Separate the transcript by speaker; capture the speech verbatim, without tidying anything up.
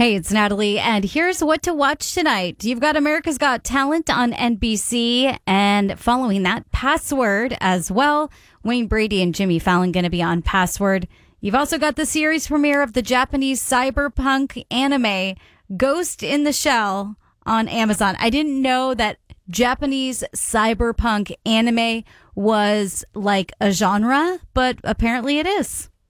Speaker 1: Hey, it's Natalie, and here's what to watch tonight. You've got America's Got Talent on N B C, and following that, Password as well. Wayne Brady and Jimmy Fallon going to be on Password. You've also got the series premiere of the Japanese cyberpunk anime Ghost in the Shell on Amazon. I didn't know that Japanese cyberpunk anime was like a genre, but apparently it is.